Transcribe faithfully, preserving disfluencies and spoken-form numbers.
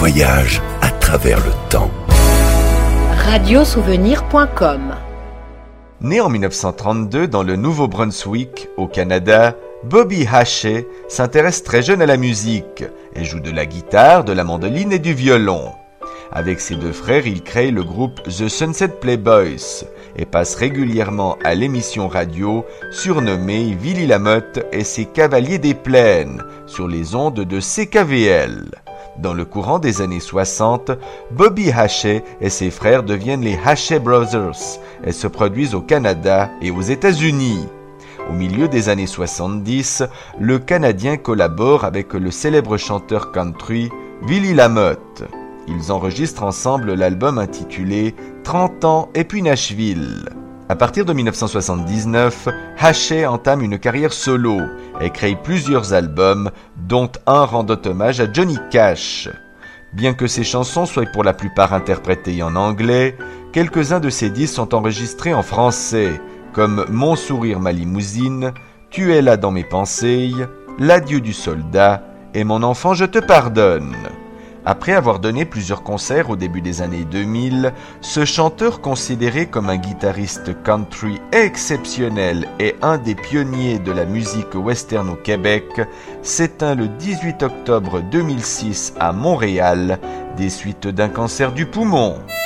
voyage à travers le temps. radio souvenir point com. Né en dix-neuf cent trente-deux dans le Nouveau-Brunswick, au Canada, Bobby Haché s'intéresse très jeune à la musique et joue de la guitare, de la mandoline et du violon. Avec ses deux frères, il crée le groupe The Sunset Playboys et passe régulièrement à l'émission radio surnommée Willie Lamotte et ses Cavaliers des Plaines sur les ondes de C K V L. Dans le courant des années soixante, Bobby Haché et ses frères deviennent les Haché Brothers et se produisent au Canada et aux États-Unis. Au milieu des années soixante-dix, le Canadien collabore avec le célèbre chanteur country Willie Lamotte. Ils enregistrent ensemble l'album intitulé trente ans et puis Nashville. À partir de dix-neuf cent soixante-dix-neuf, Haché entame une carrière solo et crée plusieurs albums, dont un rendant hommage à Johnny Cash. Bien que ses chansons soient pour la plupart interprétées en anglais, quelques-uns de ses disques sont enregistrés en français, comme Mon sourire ma limousine, Tu es là dans mes pensées, L'adieu du soldat et Mon enfant je te pardonne. Après avoir donné plusieurs concerts au début des années deux mille, ce chanteur considéré comme un guitariste country exceptionnel et un des pionniers de la musique western au Québec s'éteint le dix-huit octobre deux mille six à Montréal des suites d'un cancer du poumon.